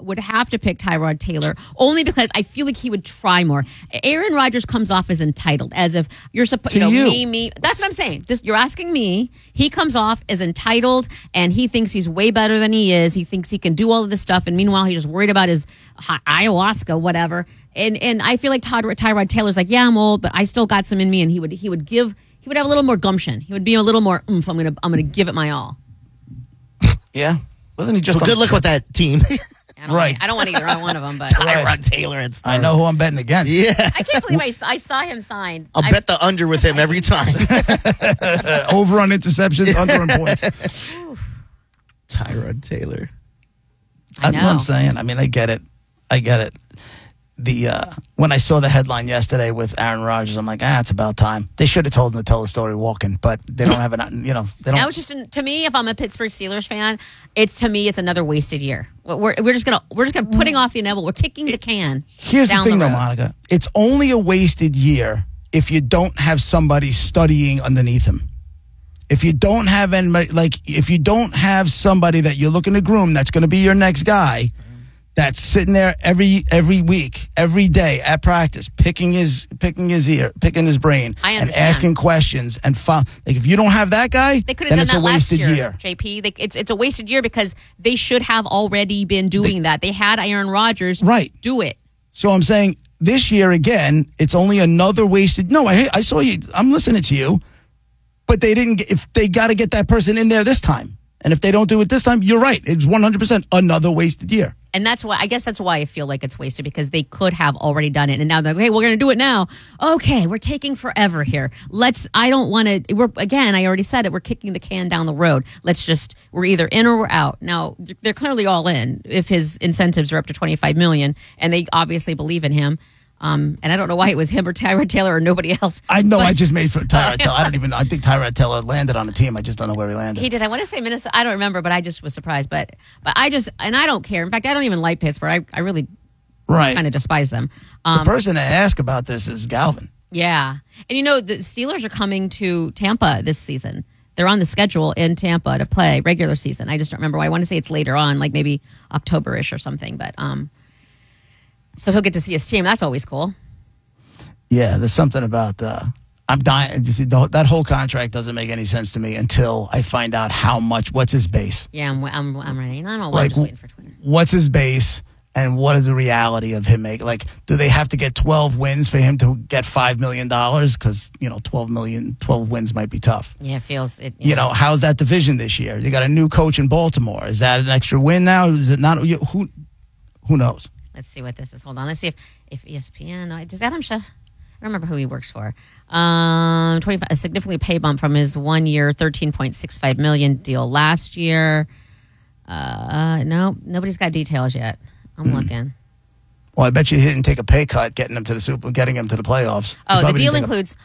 would have to pick Tyrod Taylor only because I feel like he would try more. Aaron Rodgers comes off as entitled, as if you're supposed, me. That's what I'm saying. You're asking me. He comes off as entitled, and he thinks he's way better than he is. He thinks he can do all of this stuff, and meanwhile, he's just worried about his ayahuasca, whatever. And I feel like Tyrod Taylor's like, yeah, I'm old, but I still got some in me, and he would have a little more gumption. He would be a little more oomph. I'm gonna give it my all. Yeah. Wasn't he just good luck with that team? Right. I don't want either one of them, but Tyrod Taylor and stuff. I know who I'm betting against. Yeah. I can't believe I saw him signed. I'll bet the under with him every time. Over on interceptions, under on points. Tyrod Taylor. That's what I'm saying. I mean, I get it. When I saw the headline yesterday with Aaron Rodgers, I'm like, it's about time. They should have told him to tell the story walking, but they don't have it. They don't. That was just to me. If I'm a Pittsburgh Steelers fan, it's another wasted year. We're just gonna putting off the inevitable. We're kicking the can. Here's the thing, though, Monica. It's only a wasted year if you don't have somebody studying underneath him. If you don't have anybody, if you don't have somebody that you're looking to groom, that's going to be your next guy. That's sitting there every week, every day at practice, picking his ear, picking his brain, and asking questions. And if you don't have that guy, then it's a wasted year. JP, it's a wasted year because they should have already been doing that. They had Aaron Rodgers do it. So I'm saying this year again, it's only another wasted. No, I saw you. I'm listening to you, but they didn't. If they got to get that person in there this time, and if they don't do it this time, you're right. It's 100% another wasted year. And that's why I feel like it's wasted, because they could have already done it. And now they're like, hey, we're going to do it now. Okay, we're taking forever here. I already said it. We're kicking the can down the road. We're either in or we're out. Now, they're clearly all in if his incentives are up to $25 million, and they obviously believe in him. And I don't know why it was him or Tyrod Taylor or nobody else. I know. I just made for Tyrod Taylor. I don't even know. I think Tyrod Taylor landed on the team. I just don't know where he landed. He did. I want to say Minnesota. I don't remember, but I just was surprised. But I don't care. In fact, I don't even like Pittsburgh. I really kind of despise them. The person to ask about this is Galvin. Yeah. And the Steelers are coming to Tampa this season. They're on the schedule in Tampa to play regular season. I just don't remember why. I want to say it's later on, like maybe October-ish or something. But so he'll get to see his team. That's always cool. Yeah, there's something about I'm dying. That whole contract doesn't make any sense to me until I find out what's his base. Yeah, I'm ready. I don't know. I'm just waiting for Twitter. What's his base, and what is the reality of him making? Do they have to get 12 wins for him to get $5 million? Because 12 wins might be tough. Yeah, it feels it. How's that division this year? They got a new coach in Baltimore. Is that an extra win now? Is it not? Who knows? Let's see what this is. Hold on. Let's see if ESPN does Adam Schefter. I don't remember who he works for. 25, a significantly pay bump from his 1 year, $13.65 million deal last year. No, nobody's got details yet. I'm looking. Well, I bet you he didn't take a pay cut getting him to the playoffs. Oh, the deal includes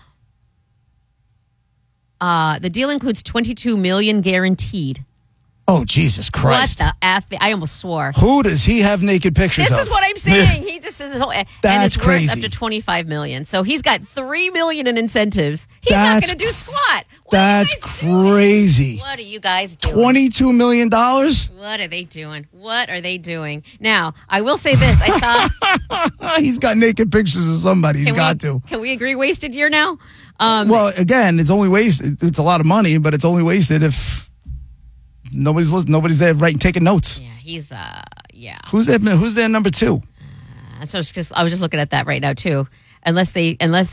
$22 million guaranteed. Oh, Jesus Christ. What the F? I almost swore. Who does he have naked pictures of? This is what I'm saying. He just says his whole... That's and it's crazy. worth up to $25 million. So he's got $3 million in incentives. He's not going to do squat. That's crazy. What are you guys doing? $22 million? What are they doing? Now, I will say this. I saw... He's got naked pictures of somebody. He's got to. Can we agree wasted year now? Well, again, it's only wasted. It's a lot of money, but it's only wasted if... Nobody's listening. Nobody's there taking notes. Yeah, he's Who's their number two? So I was just looking at that right now too. Unless they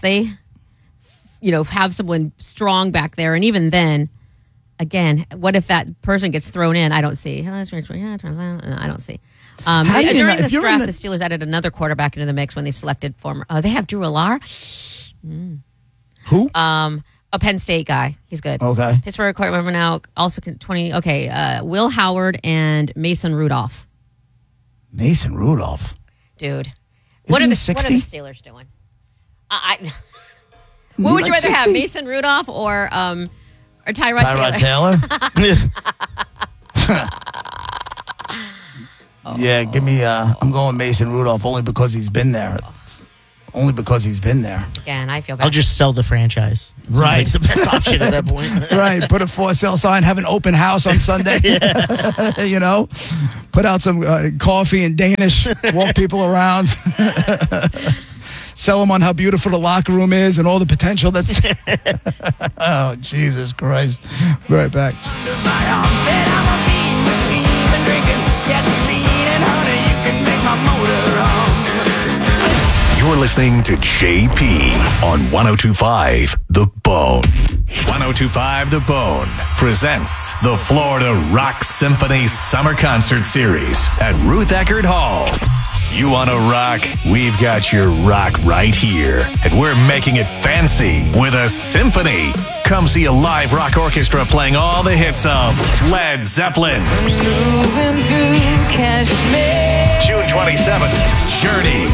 have someone strong back there, and even then, again, what if that person gets thrown in? I don't see. I don't see. During this draft, the Steelers added another quarterback into the mix when they selected they have Drew Allar. Who? A Penn State guy. He's good. Okay. Pittsburgh quarterback now also 20. Okay. Will Howard and Mason Rudolph. Mason Rudolph. Dude. What are the Steelers doing? What would you rather have, Mason Rudolph or Tyrod Taylor? Yeah, give me. I'm going Mason Rudolph only because he's been there only because he's been there. Again, I feel bad. I'll just sell the franchise. Seems Right. like the best option at that point. Right, put a for sale sign, have an open house on Sunday. You know, put out some coffee in Danish, walk people around. Sell them on how beautiful the locker room is and all the potential that's Oh, Jesus Christ. Be right back. You're listening to JP on 102.5 The Bone. 102.5 The Bone presents the Florida Rock Symphony Summer Concert Series at Ruth Eckerd Hall. You want to rock? We've got your rock right here. And we're making it fancy with a symphony. Come see a live rock orchestra playing all the hits of Led Zeppelin. June 27th, Journey.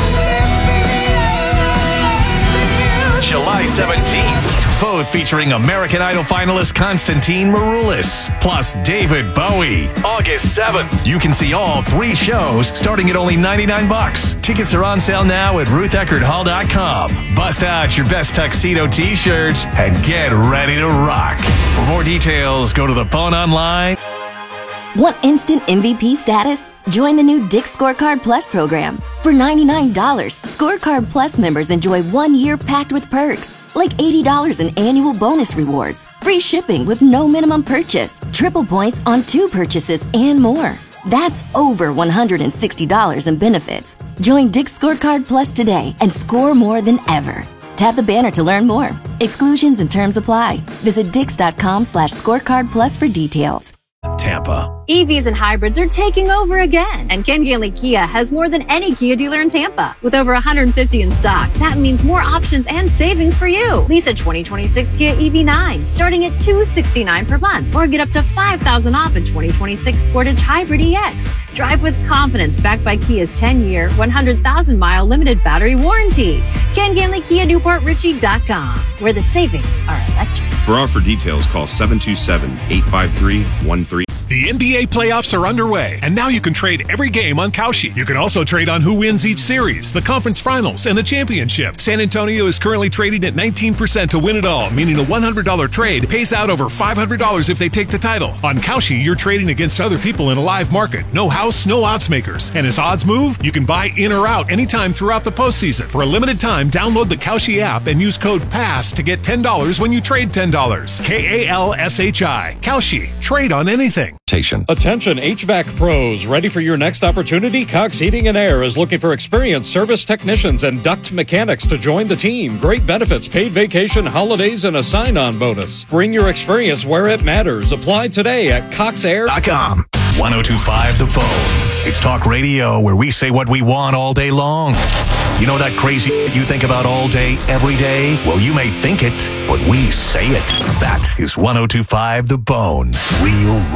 July 17th, both featuring American Idol finalist Constantine Maroulis, plus David Bowie. August 7th, you can see all 3 shows starting at only $99. Tickets are on sale now at rutheckerdhall.com. Bust out your best tuxedo t-shirts and get ready to rock. For more details, go to the Bone online. Want instant MVP status? Join the new Dick's Scorecard Plus program. For $99, Scorecard Plus members enjoy 1 year packed with perks, like $80 in annual bonus rewards, free shipping with no minimum purchase, triple points on 2 purchases, and more. That's over $160 in benefits. Join Dick's Scorecard Plus today and score more than ever. Tap the banner to learn more. Exclusions and terms apply. Visit dix.com/scorecard plus for details. Tampa. EVs and hybrids are taking over again, and Ken Ganley Kia has more than any Kia dealer in Tampa. With over 150 in stock, that means more options and savings for you. Lease a 2026 Kia EV9 starting at $269 per month, or get up to $5,000 off a 2026 Sportage Hybrid EX. Drive with confidence backed by Kia's 10-year, 100,000-mile limited battery warranty. Ken Ganley Kia NewportRichie.com, where the savings are electric. For offer details, call 727-853-13. The NBA playoffs are underway, and now you can trade every game on Kalshi. You can also trade on who wins each series, the conference finals, and the championship. San Antonio is currently trading at 19% to win it all, meaning a $100 trade pays out over $500 if they take the title. On Kalshi, you're trading against other people in a live market. No house, no odds makers. And as odds move, you can buy in or out anytime throughout the postseason. For a limited time, download the Kalshi app and use code PASS to get $10 when you trade $10. KALSHI. Kalshi. Trade on anything. Attention HVAC pros, ready for your next opportunity? Cox Heating and Air is looking for experienced service technicians and duct mechanics to join the team. Great benefits, paid vacation, holidays, and a sign-on bonus. Bring your experience where it matters. Apply today at coxair.com. 102.5 The Bone. It's talk radio where we say what we want all day long. You know that crazy you think about all day, every day? Well, you may think it, but we say it. That is 102.5 The Bone. Real